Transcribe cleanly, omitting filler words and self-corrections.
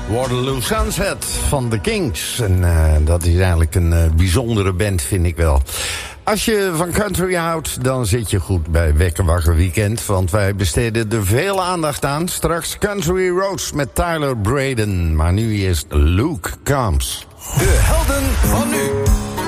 Waterloo Sunset van The Kings. En dat is eigenlijk een bijzondere band, vind ik wel. Als je van country houdt, dan zit je goed bij Wekker Wakker Weekend. Want wij besteden er veel aandacht aan. Straks Country Roads met Tyler Braden. Maar nu eerst Luke Combs. De helden van nu.